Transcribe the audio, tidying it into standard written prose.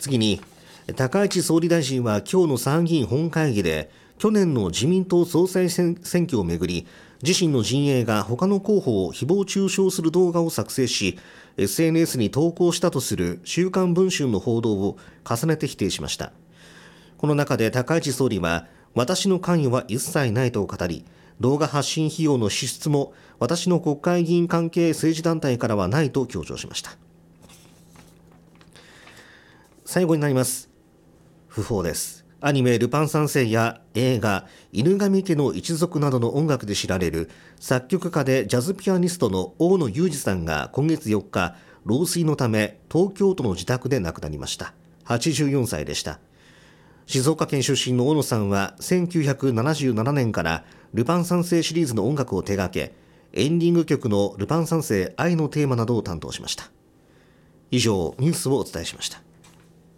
次に、高市総理大臣は今日の参議院本会議で、去年の自民党総裁選挙をめぐり、自身の陣営が他の候補を誹謗中傷する動画を作成し、SNS に投稿したとする週刊文春の報道を重ねて否定しました。この中で高市総理は、私の関与は一切ないと語り、動画発信費用の支出も私の国会議員関係政治団体からはないと強調しました。最後になります。訃報です。アニメルパン三世や映画犬神家の一族などの音楽で知られる作曲家でジャズピアニストの大野裕二さんが今月4日、老衰のため東京都の自宅で亡くなりました。84歳でした。静岡県出身の大野さんは1977年からルパン三世シリーズの音楽を手掛け、エンディング曲のルパン三世愛のテーマなどを担当しました。以上、ニュースをお伝えしました。